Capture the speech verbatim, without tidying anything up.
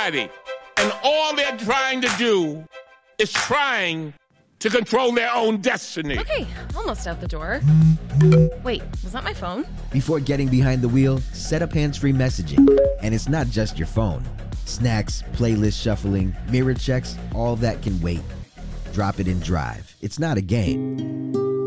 society. And all they're trying to do is trying to control their own destiny. Okay, almost out the door. Wait, was that my phone? Before getting behind the wheel, set up hands-free messaging. And it's not just your phone. Snacks, playlist shuffling, mirror checks, all that can wait. Drop it in Drive. It's not a game.